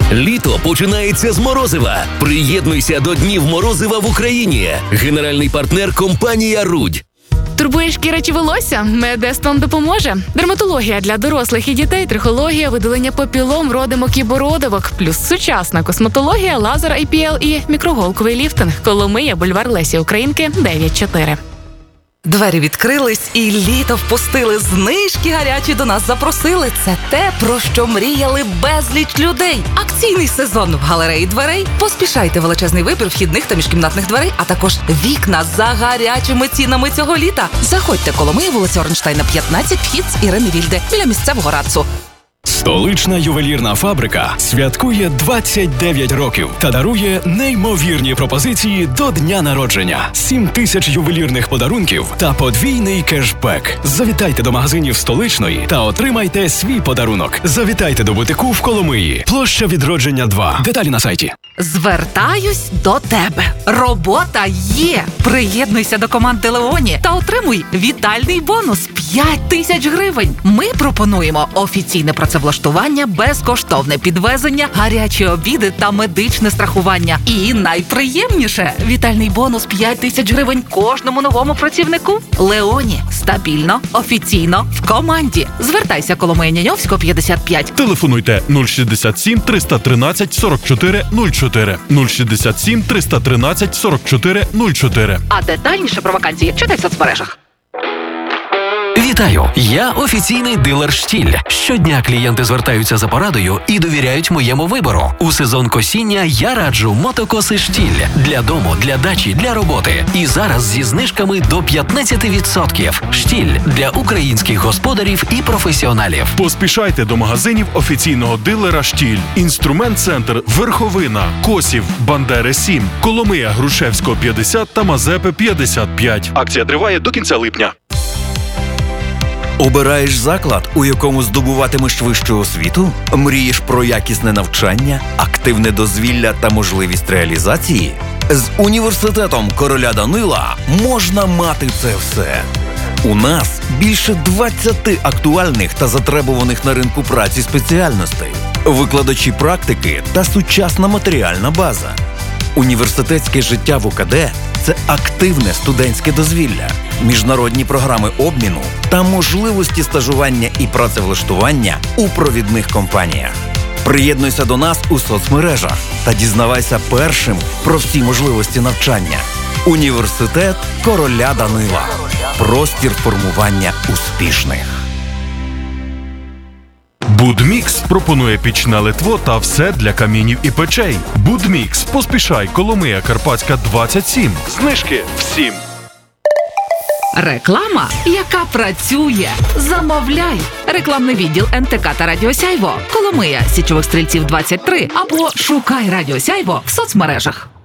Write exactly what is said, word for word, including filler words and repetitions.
Літо починається з морозива. Приєднуйся до Днів морозива в Україні. Генеральний партнер – компанія «Рудь». Турбує шкіра чи волосся? Медестон допоможе. Дерматологія для дорослих і дітей, трихологія, видалення папілом, родимок і бородавок, плюс сучасна косметологія, лазер ай пі ел і мікроголковий ліфтинг. Коломия, бульвар Лесі Українки, дев'ять чотири. Двері відкрились і літо впустили, знижки гарячі до нас запросили. Це те, про що мріяли безліч людей. Акційний сезон в галереї дверей. Поспішайте, величезний вибір вхідних та міжкімнатних дверей, а також вікна за гарячими цінами цього літа. Заходьте, Коломия, вулиця Оренштайна, п'ятнадцять, вхід з Ірини Вільде, біля місцевого РАЦу. Столична ювелірна фабрика святкує двадцять дев'ять років та дарує неймовірні пропозиції до дня народження. сім тисяч ювелірних подарунків та подвійний кешбек. Завітайте до магазинів Столичної та отримайте свій подарунок. Завітайте до бутику в Коломиї. Площа Відродження два. Деталі на сайті. Звертаюсь до тебе. Робота є. Приєднуйся до команди Леоні та отримуй вітальний бонус п'ять тисяч гривень. Ми пропонуємо офіційне працевлаштування, безкоштовне підвезення, гарячі обіди та медичне страхування. І найприємніше – вітальний бонус п'ять тисяч гривень кожному новому працівнику. Леоні. Стабільно, офіційно, в команді. Звертайся, Коломия Няньовського, п'ятдесят п'ять. Телефонуйте нуль шістдесят сім триста тринадцять сорок чотири нуль чотири. нуль шістдесят сім триста тринадцять сорок чотири нуль чотири. А детальніше про вакансії читай в соцмережах. Вітаю! Я офіційний дилер «Штіль». Щодня клієнти звертаються за порадою і довіряють моєму вибору. У сезон косіння я раджу мотокоси «Штіль» для дому, для дачі, для роботи. І зараз зі знижками до п'ятнадцять відсотків. «Штіль» для українських господарів і професіоналів. Поспішайте до магазинів офіційного дилера «Штіль». Інструмент-центр «Верховина», Косів, Бандери сім, Коломия, Грушевського п'ятдесят та Мазепи п'ятдесят п'ять. Акція триває до кінця липня. Обираєш заклад, у якому здобуватимеш вищу освіту? Мрієш про якісне навчання, активне дозвілля та можливість реалізації? З університетом короля Данила можна мати це все. У нас більше двадцяти актуальних та затребуваних на ринку праці спеціальностей, викладачі практики та сучасна матеріальна база. Університетське життя в УКД – це активне студентське дозвілля, міжнародні програми обміну та можливості стажування і працевлаштування у провідних компаніях. Приєднуйся до нас у соцмережах та дізнавайся першим про всі можливості навчання. Університет короля Данила. Простір формування успішних. Будмікс пропонує пічне литво та все для камінів і печей. Будмікс. Поспішай. Коломия, Карпатська, двадцять сім. Знижки всім. Реклама, яка працює. Замовляй. Рекламний відділ ен те ка та Радіо Сяйво. Коломия, Січових Стрільців, двадцять три. Або шукай Радіо Сяйво в соцмережах.